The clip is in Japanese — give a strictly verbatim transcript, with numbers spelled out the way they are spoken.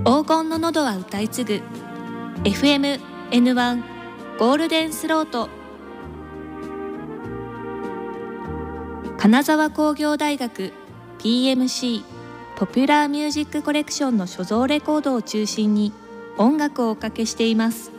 黄金の喉は歌い継ぐ エフエムエヌワン ゴールデンスロート。金沢工業大学 ピーエムシー ポピュラーミュージックコレクションの所蔵レコードを中心に音楽をおかけしています。